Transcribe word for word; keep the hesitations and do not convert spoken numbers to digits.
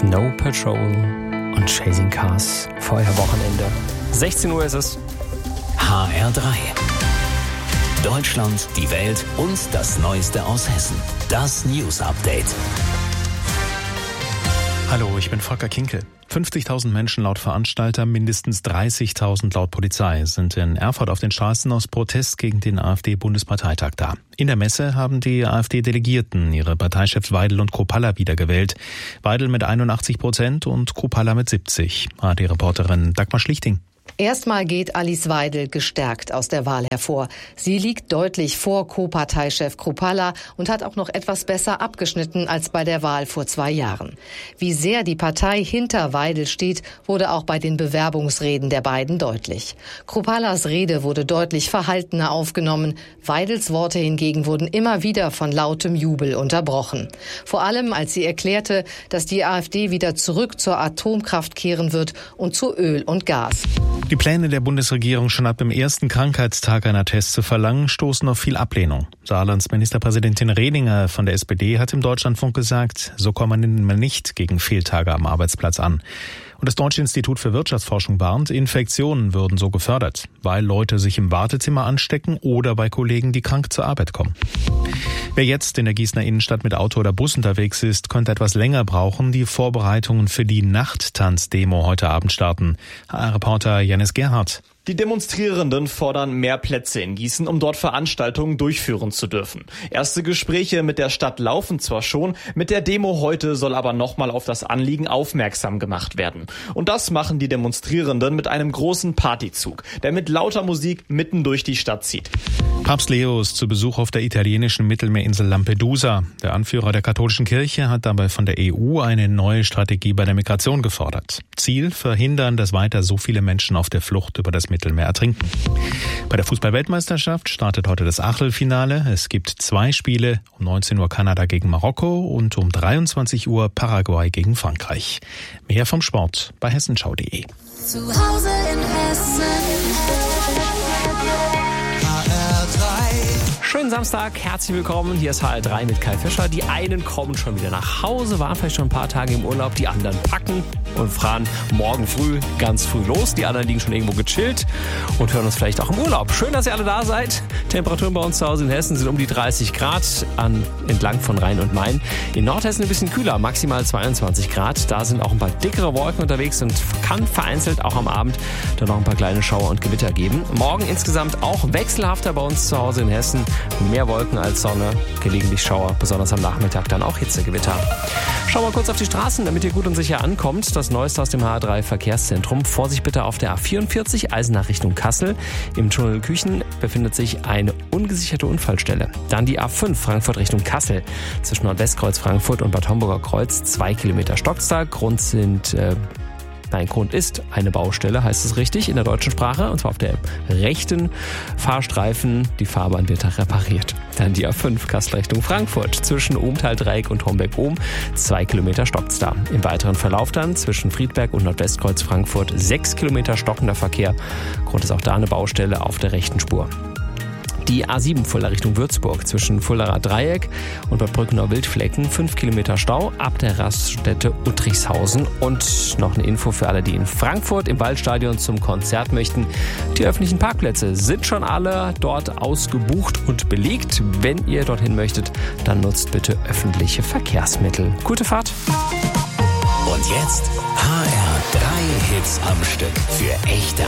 Snow Patrol und Chasing Cars vor euer Wochenende. sechzehn Uhr ist es. H R drei. Deutschland, die Welt und das Neueste aus Hessen. Das News Update. Hallo, ich bin Volker Kinkel. fünfzigtausend Menschen laut Veranstalter, mindestens dreißigtausend laut Polizei sind in Erfurt auf den Straßen aus Protest gegen den AfD-Bundesparteitag da. In der Messe haben die AfD-Delegierten ihre Parteichefs Weidel und Kruppalla wiedergewählt. Weidel mit einundachtzig Prozent und Kruppalla mit siebzig. A D-Reporterin Dagmar Schlichting. Erstmal geht Alice Weidel gestärkt aus der Wahl hervor. Sie liegt deutlich vor Co-Parteichef Kruppalla und hat auch noch etwas besser abgeschnitten als bei der Wahl vor zwei Jahren. Wie sehr die Partei hinter Weidel steht, wurde auch bei den Bewerbungsreden der beiden deutlich. Kruppallas Rede wurde deutlich verhaltener aufgenommen. Weidels Worte hingegen wurden immer wieder von lautem Jubel unterbrochen. Vor allem, als sie erklärte, dass die AfD wieder zurück zur Atomkraft kehren wird und zu Öl und Gas. Die Pläne der Bundesregierung, schon ab dem ersten Krankheitstag einer Test zu verlangen, stoßen auf viel Ablehnung. Saarlands Ministerpräsidentin Rehlinger von der S P D hat im Deutschlandfunk gesagt, so komme man nicht gegen Fehltage am Arbeitsplatz an. Und das Deutsche Institut für Wirtschaftsforschung warnt, Infektionen würden so gefördert, weil Leute sich im Wartezimmer anstecken oder bei Kollegen, die krank zur Arbeit kommen. Wer jetzt in der Gießener Innenstadt mit Auto oder Bus unterwegs ist, könnte etwas länger brauchen. Die Vorbereitungen für die Nachttanzdemo heute Abend starten. H R-Reporter Janis Gerhardt. Die Demonstrierenden fordern mehr Plätze in Gießen, um dort Veranstaltungen durchführen zu dürfen. Erste Gespräche mit der Stadt laufen zwar schon, mit der Demo heute soll aber nochmal auf das Anliegen aufmerksam gemacht werden. Und das machen die Demonstrierenden mit einem großen Partyzug, der mit lauter Musik mitten durch die Stadt zieht. Papst Leo ist zu Besuch auf der italienischen Mittelmeerinsel Lampedusa. Der Anführer der katholischen Kirche hat dabei von der E U eine neue Strategie bei der Migration gefordert. Ziel: verhindern, dass weiter so viele Menschen auf der Flucht über das Mittelmeer ertrinken. Bei der Fußball-Weltmeisterschaft startet heute das Achtelfinale. Es gibt zwei Spiele, um neunzehn Uhr Kanada gegen Marokko und um dreiundzwanzig Uhr Paraguay gegen Frankreich. Mehr vom Sport bei hessenschau punkt de. Zu Hause in Hessen. Schönen Samstag, herzlich willkommen. Hier ist H R drei mit Kai Fischer. Die einen kommen schon wieder nach Hause, waren vielleicht schon ein paar Tage im Urlaub. Die anderen packen und fahren morgen früh ganz früh los. Die anderen liegen schon irgendwo gechillt und hören uns vielleicht auch im Urlaub. Schön, dass ihr alle da seid. Temperaturen bei uns zu Hause in Hessen sind um die dreißig Grad an, entlang von Rhein und Main. In Nordhessen ein bisschen kühler, maximal zweiundzwanzig Grad. Da sind auch ein paar dickere Wolken unterwegs und kann vereinzelt auch am Abend dann noch ein paar kleine Schauer und Gewitter geben. Morgen insgesamt auch wechselhafter bei uns zu Hause in Hessen. Mehr Wolken als Sonne, gelegentlich Schauer, besonders am Nachmittag dann auch Hitzegewitter. Schauen wir kurz auf die Straßen, damit ihr gut und sicher ankommt. Das Neueste aus dem H R drei Verkehrszentrum. Vorsicht bitte auf der A vierundvierzig, Eisenach Richtung Kassel. Im Tunnel Küchen befindet sich eine ungesicherte Unfallstelle. Dann die A fünf, Frankfurt Richtung Kassel. Zwischen Nordwestkreuz Frankfurt und Bad Homburger Kreuz, zwei Kilometer Stockstag. Grund sind... Äh, Nein, Grund ist eine Baustelle, heißt es richtig in der deutschen Sprache, und zwar auf der rechten Fahrstreifen. Die Fahrbahn wird da repariert. Dann die A fünf, Kassel Richtung Frankfurt. Zwischen Ohmtal-Dreieck und Homberg-Ohm, zwei Kilometer stockt's da. Im weiteren Verlauf dann zwischen Friedberg und Nordwestkreuz Frankfurt, sechs Kilometer stockender Verkehr. Grund ist auch da eine Baustelle auf der rechten Spur. Die A sieben Fulda Richtung Würzburg zwischen Fuldaer Dreieck und Bad Brückenau Wildflecken, fünf Kilometer Stau ab der Raststätte Uttrichshausen. Und noch eine Info für alle, die in Frankfurt im Waldstadion zum Konzert möchten. Die öffentlichen Parkplätze sind schon alle dort ausgebucht und belegt. Wenn ihr dorthin möchtet, dann nutzt bitte öffentliche Verkehrsmittel. Gute Fahrt! Und jetzt H R drei Hits am Stück für echte